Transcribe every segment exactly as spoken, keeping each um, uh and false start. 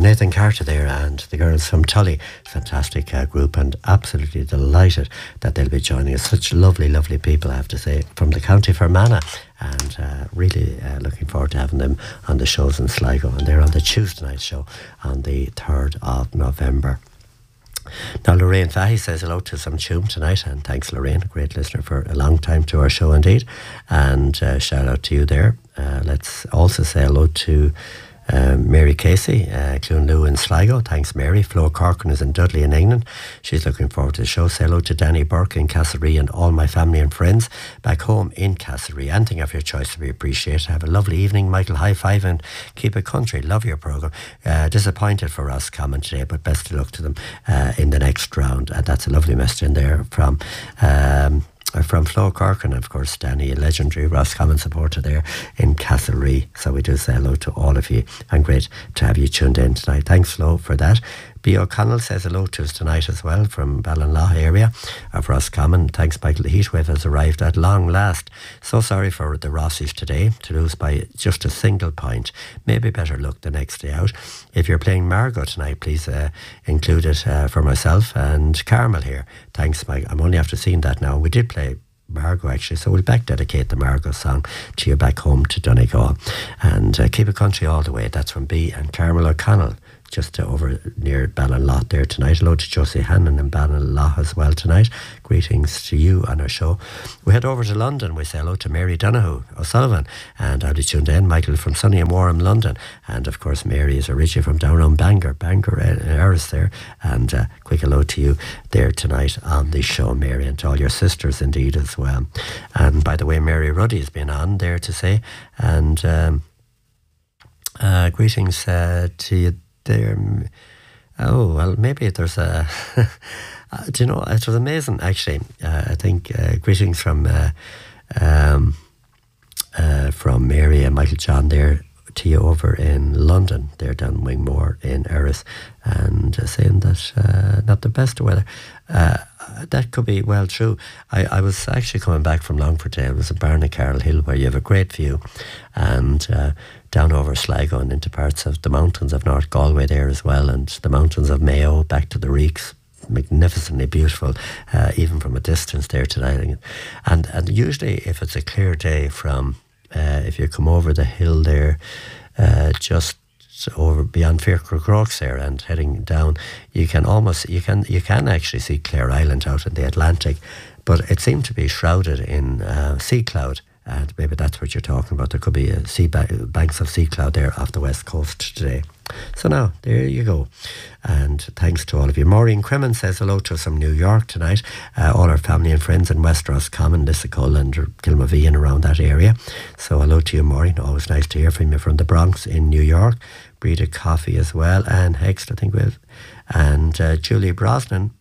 Nathan Carter there and the girls from Tully. Fantastic uh, group, and absolutely delighted that they'll be joining us. Such lovely, lovely people, I have to say, from the county Fermanagh. And uh, really uh, looking forward to having them on the shows in Sligo. And they're on the Tuesday night show on the third of November. Now, Lorraine Fahy says hello to some tune tonight, and thanks, Lorraine, a great listener for a long time to our show indeed. And uh, shout out to you there. Uh, let's also say hello to Um, Mary Casey, uh, Clunloo in Sligo. Thanks, Mary. Flo Corcoran is in Dudley in England. She's looking forward to the show. Say hello to Danny Burke in Castlereagh and all my family and friends back home in Castlereagh. Anything of your choice to be appreciated. Have a lovely evening, Michael. High five and keep it country. Love your programme. Uh, disappointed for us coming today, but best of luck to them uh, in the next round. And that's a lovely message in there from Um, from Flo Corcoran, of course, Danny, a legendary Roscommon supporter there in Castlereagh. So we do say hello to all of you, and great to have you tuned in tonight. Thanks, Flo, for that. B. O'Connell says hello to us tonight as well from Ballinlaw area of Roscommon. Thanks, Michael. The heatwave has arrived at long last. So sorry for the Rossies today to lose by just a single point. Maybe better luck the next day out. If you're playing Margot tonight, please uh, include it uh, for myself and Carmel here. Thanks, Mike. I'm only after seeing that now. We did play Margot actually, so we'll back dedicate the Margot song to you back home to Donegal. And uh, keep it country all the way. That's from B and Carmel O'Connell, just uh, over near Ballinlaw there tonight. Hello to Josie Hannon in Ballinlaw as well tonight. Greetings to you on our show. We head over to London. We say hello to Mary Donoghue O'Sullivan, and I'll be tuned in. Michael from sunny and warm London, and of course Mary is originally from down on Bangor, Bangor uh, Eris there, and uh, quick hello to you there tonight on the show, Mary, and to all your sisters indeed as well. And by the way, Mary Ruddy has been on there to say, and um, uh, greetings uh, to you there. Oh, well, maybe there's a uh, do you know, it was amazing actually. uh, I think uh, greetings from uh, um, uh, from Mary and Michael John there to you over in London, there down Wingmore in Eris, and uh, saying that uh, not the best of weather. Uh, that could be well true. I, I was actually coming back from Longford. It was a barn in Carroll Hill where you have a great view, and uh, down over Sligo and into parts of the mountains of North Galway there as well, and the mountains of Mayo back to the Reeks. Magnificently beautiful, uh, even from a distance there today. And and usually if it's a clear day from, uh, if you come over the hill there, uh, just over beyond Faircrook there and heading down, you can almost, you can you can actually see Clare Island out in the Atlantic, but it seemed to be shrouded in uh, sea cloud. And maybe that's what you're talking about. There could be a sea ba- banks of sea cloud there off the west coast today. So now, there you go. And thanks to all of you. Maureen Cremen says hello to us from New York tonight. Uh, all our family and friends in West Roscommon, Lissacull and Kilmavee and around that area. So hello to you, Maureen. Always nice to hear from you from the Bronx in New York. Breda Coffee as well. Anne Hext, I think we have. And uh, Julie Brosnan.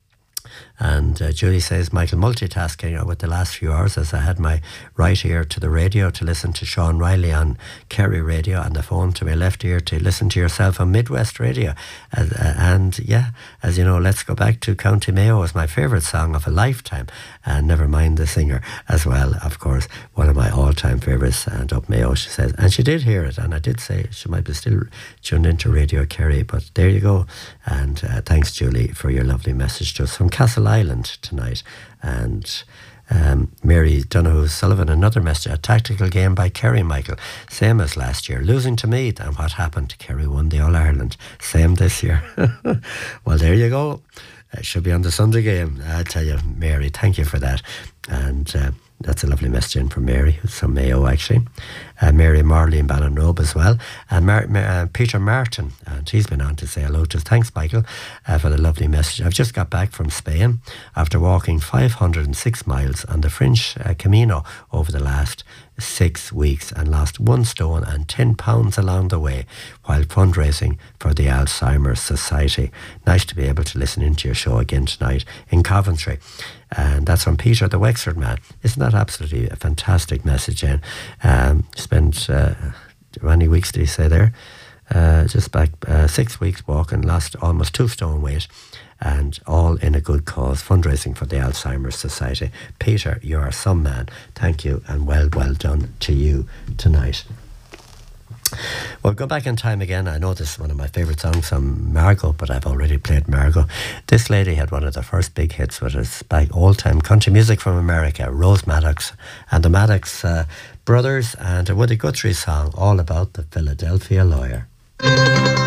And uh, Julie says, Michael, multitasking uh, with the last few hours as I had my right ear to the radio to listen to Sean Riley on Kerry Radio and the phone to my left ear to listen to yourself on Midwest Radio. Uh, uh, and yeah, as you know, Let's Go Back to County Mayo was my favourite song of a lifetime. And never mind the singer as well, of course, one of my all-time favourites. And up Mayo, she says. And she did hear it. And I did say she might be still tuned into Radio Kerry. But there you go. And uh, thanks, Julie, for your lovely message to us from Castle Island tonight. And um, Mary Donoghue Sullivan, another message, a tactical game by Kerry, Michael, same as last year, losing to Meath. And what happened? Kerry won the All-Ireland, same this year. Well, there you go. It should be on the Sunday game. I tell you, Mary, thank you for that. And uh, that's a lovely message in from Mary, who's from Mayo actually. Uh, Mary Marley in Ballinrobe as well. And Mar- Mar- uh, Peter Martin, and he's been on to say hello to us. Thanks, Michael, uh, for the lovely message. I've just got back from Spain after walking five hundred six miles on the French uh, Camino over the last six weeks and lost one stone and ten pounds along the way while fundraising for the Alzheimer's Society. Nice to be able to listen into your show again tonight in Coventry. And that's from Peter, the Wexford man. Isn't that absolutely a fantastic message, Jen? Um, spent, uh, how many weeks did he say there? Uh, just back uh, six weeks walking, lost almost two stone weight, and all in a good cause, fundraising for the Alzheimer's Society. Peter, you are some man. Thank you, and well, well done to you tonight. Well, go back in time again. I know this is one of my favourite songs from Margot, but I've already played Margot. This lady had one of the first big hits, which is by old-time country music from America, Rose Maddox and the Maddox uh, brothers, and a Woody Guthrie song all about the Philadelphia Lawyer.